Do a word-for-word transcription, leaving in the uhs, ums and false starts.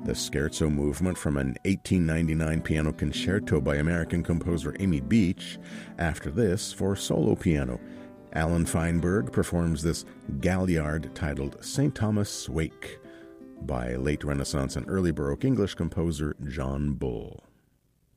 the Scherzo movement from an eighteen ninety-nine piano concerto by American composer Amy Beach. After this, for solo piano, Alan Feinberg performs this Galliard titled Saint Thomas' Wake by late Renaissance and early Baroque English composer John Bull.